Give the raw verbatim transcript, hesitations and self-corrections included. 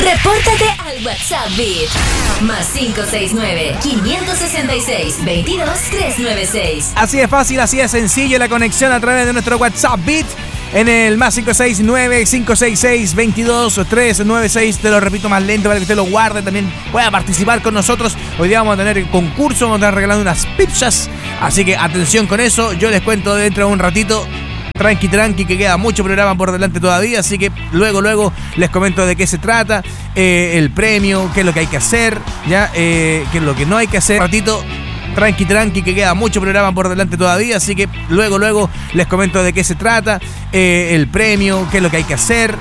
Repórtate al WhatsApp Beat. Más cinco seis nueve, cinco seis seis, veintidós, trescientos noventa y seis. Así es fácil, así es sencillo la conexión a través de nuestro WhatsApp Beat. En el más cinco seis nueve, cinco seis seis, veintidós, trescientos noventa y seis. Te lo repito más lento para que usted lo guarde. También pueda participar con nosotros. Hoy día vamos a tener el concurso. Vamos a estar regalando unas pizzas. Así que atención con eso. Yo les cuento dentro de un ratito. Tranqui, tranqui, que queda mucho programa por delante todavía. Así que luego, luego les comento de qué se trata. Eh, el premio, qué es lo que hay que hacer. Ya, eh, qué es lo que no hay que hacer. Un ratito. Tranqui, tranqui, que queda mucho programa por delante todavía, así que luego, luego les comento de qué se trata, eh, el premio, qué es lo que hay que hacer.